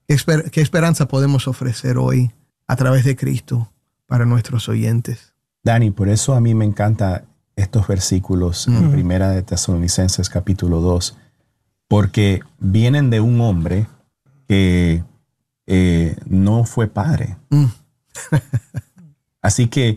¿Qué esperanza podemos ofrecer hoy a través de Cristo para nuestros oyentes? Dani, por eso a mí me encantan estos versículos en Primera de Tesalonicenses capítulo 2, porque vienen de un hombre que no fue padre. Así que,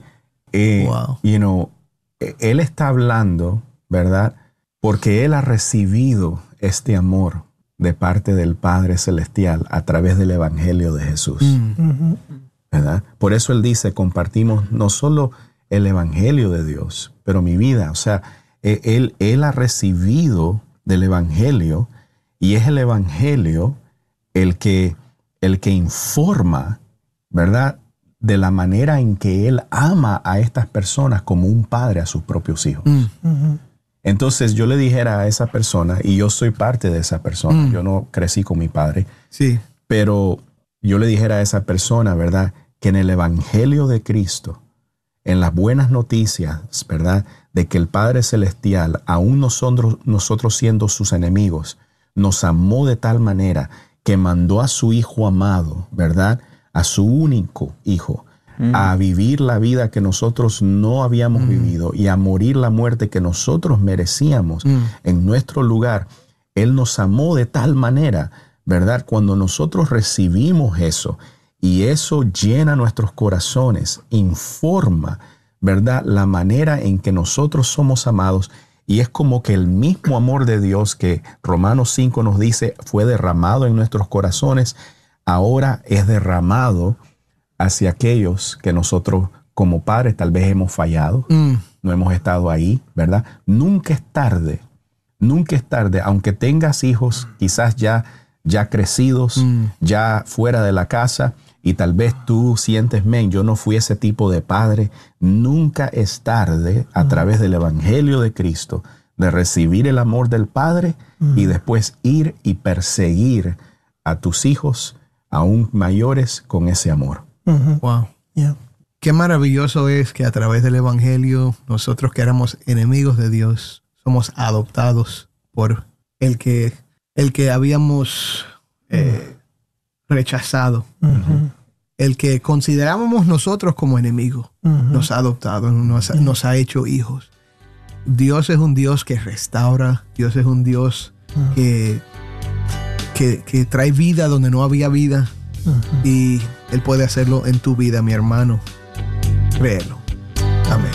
él está hablando, ¿verdad? Porque él ha recibido este amor de parte del Padre Celestial a través del Evangelio de Jesús. ¿Verdad? Por eso él dice, compartimos no solo el Evangelio de Dios, pero mi vida. O sea, él ha recibido del Evangelio, y es el Evangelio el que informa, ¿verdad?, de la manera en que él ama a estas personas como un padre a sus propios hijos. Entonces yo le dijera a esa persona, y yo soy parte de esa persona, yo no crecí con mi padre, sí, pero yo le dijera a esa persona, ¿verdad?, que en el Evangelio de Cristo, en las buenas noticias, ¿verdad?, de que el Padre Celestial, aún nosotros siendo sus enemigos, nos amó de tal manera que mandó a su Hijo amado, ¿verdad?, a su único Hijo, a vivir la vida que nosotros no habíamos vivido y a morir la muerte que nosotros merecíamos en nuestro lugar. Él nos amó de tal manera, ¿verdad? Cuando nosotros recibimos eso, y eso llena nuestros corazones, informa, ¿verdad?, la manera en que nosotros somos amados. Y es como que el mismo amor de Dios que Romanos 5 nos dice fue derramado en nuestros corazones, ahora es derramado hacia aquellos que nosotros como padres tal vez hemos fallado, no hemos estado ahí, ¿verdad? Nunca es tarde, aunque tengas hijos quizás ya crecidos, ya fuera de la casa, y tal vez tú sientes, yo no fui ese tipo de padre. Nunca es tarde, a través del Evangelio de Cristo, de recibir el amor del Padre y después ir y perseguir a tus hijos aún mayores con ese amor. Wow. Yeah. Qué maravilloso es que a través del Evangelio, nosotros que éramos enemigos de Dios, somos adoptados por el que habíamos rechazado. El que considerábamos nosotros como enemigos, nos ha adoptado, nos ha hecho hijos. Dios es un Dios que restaura. Dios es un Dios que trae vida donde no había vida. Y Él puede hacerlo en tu vida, mi hermano. Créelo. Amén.